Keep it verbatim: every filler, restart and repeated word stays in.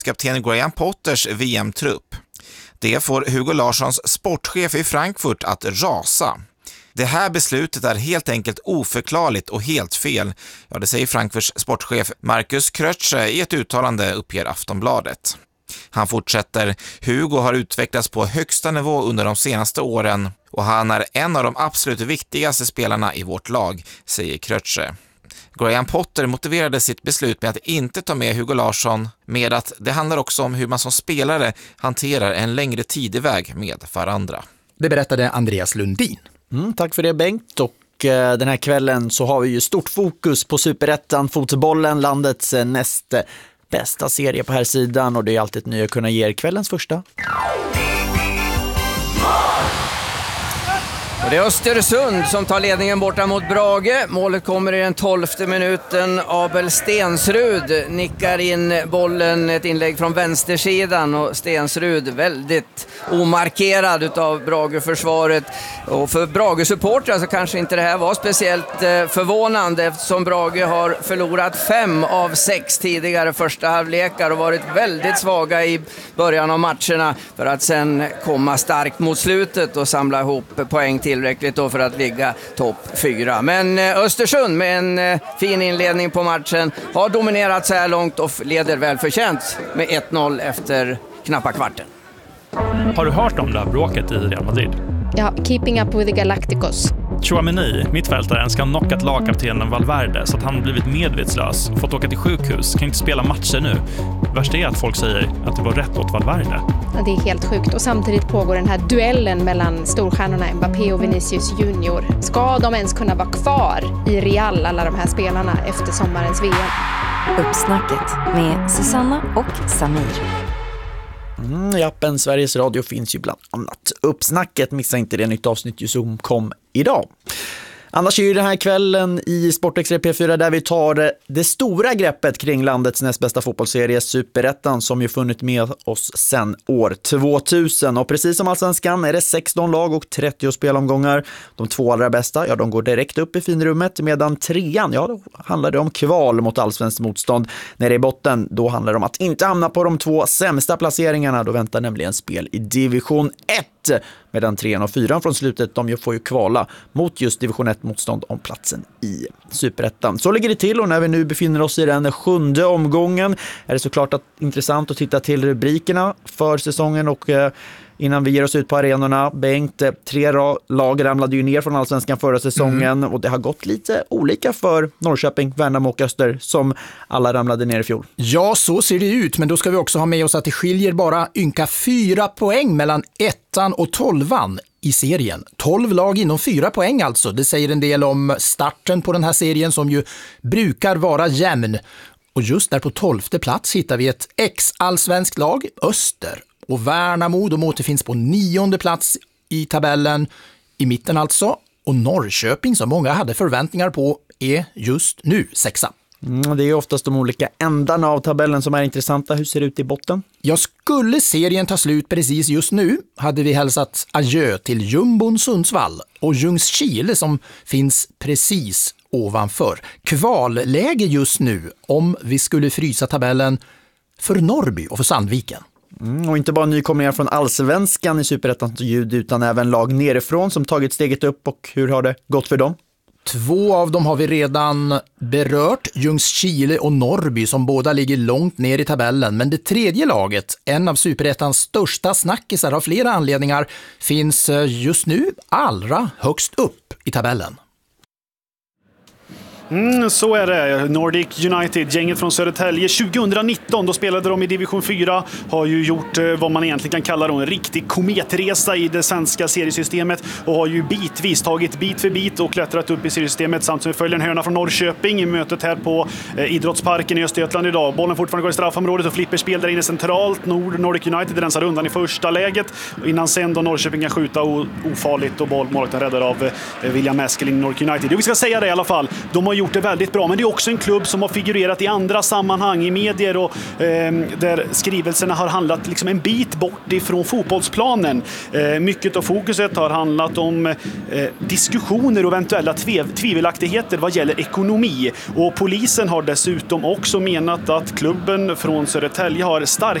kapten Graham Potters V M-trupp. Det får Hugo Larssons sportchef i Frankfurt att rasa. Det här beslutet är helt enkelt oförklarligt och helt fel. Ja, det säger Frankfurts sportchef Markus Krötsche i ett uttalande, uppger Aftonbladet. Han fortsätter: Hugo har utvecklats på högsta nivå under de senaste åren och han är en av de absolut viktigaste spelarna i vårt lag, säger Krötsche. Graham Potter motiverade sitt beslut med att inte ta med Hugo Larsson med att det handlar också om hur man som spelare hanterar en längre tideväg med varandra. Det berättade Andreas Lundin. Mm, tack för det, Bengt. Och eh, den här kvällen så har vi ju stort fokus på Superettan, fotbollen, landets eh, näst bästa serie på här sidan, och det är alltid ett nöje att kunna ge er kvällens första. Och det är Östersund som tar ledningen borta mot Brage. Målet kommer i den tolfte minuten. Abel Stensrud nickar in bollen, ett inlägg från vänstersidan, och Stensrud väldigt omarkerad utav Brage-försvaret. Och för Brage-supportrar så kanske inte det här var speciellt förvånande, eftersom Brage har förlorat fem av sex tidigare första halvlekar och varit väldigt svaga i början av matcherna för att sen komma starkt mot slutet och samla ihop poäng tillräckligt då för att ligga topp fyra. Men Östersund med en fin inledning på matchen har dominerat så här långt och leder välförtjänt med ett noll efter knappa kvarten. Har du hört om det här bråket i Real Madrid? Ja, keeping up with the Galacticos. Chouameni, mittfältaren, ska ha knockat lagkaptenen Valverde så att han blivit medvetslös och fått åka till sjukhus. Kan inte spela matcher nu. Värst är att folk säger att det var rätt åt Valverde. Ja, det är helt sjukt. Och samtidigt pågår den här duellen mellan storstjärnorna Mbappé och Vinicius Junior. Ska de ens kunna vara kvar i Real, alla de här spelarna, efter sommarens V M? Uppsnacket med Susanna och Samir. Mm, I appen Sveriges Radio finns ju bland annat Uppsnacket. Missa inte det, nytt avsnitt som kom idag. Annars är ju den här kvällen i Sportextra P fyra där vi tar det stora greppet kring landets näst bästa fotbollsserie Superettan, som ju funnit med oss sedan år tvåtusen. Och precis som Allsvenskan är det sexton lag och trettio spelomgångar. De två allra bästa, ja, de går direkt upp i finrummet, medan trean, ja, då handlar det om kval mot allsvenskt motstånd. Nere i botten, då handlar det om att inte hamna på de två sämsta placeringarna. Då väntar nämligen spel i division ett. Medan trean och fyran från slutet, de får ju kvala mot just division ett-motstånd om platsen i Superettan. Så ligger det till, och när vi nu befinner oss i den sjunde omgången är det såklart att, intressant att titta till rubrikerna för säsongen. Och eh, innan vi ger oss ut på arenorna, Bengt, tre lag ramlade ju ner från Allsvenskan förra säsongen, mm. och det har gått lite olika för Norrköping, Värnamo och Öster, som alla ramlade ner i fjol. Ja, så ser det ut, men då ska vi också ha med oss att det skiljer bara ynka fyra poäng mellan ettan och tolvan i serien. Tolv lag inom fyra poäng alltså. Det säger en del om starten på den här serien, som ju brukar vara jämn. Och just där på tolfte plats hittar vi ett ex-allsvenskt lag, Öster. Och Värnamo, de återfinns på nionde plats i tabellen, i mitten alltså. Och Norrköping, som många hade förväntningar på, är just nu sexa. Mm, det är oftast de olika ändarna av tabellen som är intressanta. Hur ser det ut i botten? Jag skulle serien ta slut precis just nu hade vi hälsat adjö till Jumbon Sundsvall och Ljungskile som finns precis ovanför. Kvalläge just nu om vi skulle frysa tabellen för Norrby och för Sandviken. Mm, och inte bara nykomlingar från Allsvenskan i Superettans ljud, utan även lag nerifrån som tagit steget upp. Och hur har det gått för dem? Två av dem har vi redan berört, Ljungskile och Norrby, som båda ligger långt ner i tabellen. Men det tredje laget, en av Superettans största snackisar av flera anledningar, finns just nu allra högst upp i tabellen. Mm, så är det. Nordic United, gänget från Södertälje tjugonitton, då spelade de i division fyra, har ju gjort eh, vad man egentligen kan kalla då en riktig kometresa i det svenska seriesystemet och har ju bitvis tagit bit för bit och klättrat upp i seriesystemet, samt som följer en hörna från Norrköping i mötet här på eh, Idrottsparken i Östergötland idag. Bollen fortfarande går i straffområdet och flipperspel där inne centralt. Nord Nordic United rensar undan i första läget innan sen då Norrköping kan skjuta ofarligt och bollmålet är räddad av eh, William Eskeling, Nordic United. Det vi ska säga det i alla fall, de har gjort det väldigt bra, men det är också en klubb som har figurerat i andra sammanhang i medier och eh, där skrivelserna har handlat liksom en bit bort ifrån fotbollsplanen. Eh, mycket av fokuset har handlat om eh, diskussioner och eventuella tve- tvivelaktigheter vad gäller ekonomi, och polisen har dessutom också menat att klubben från Södertälje har starka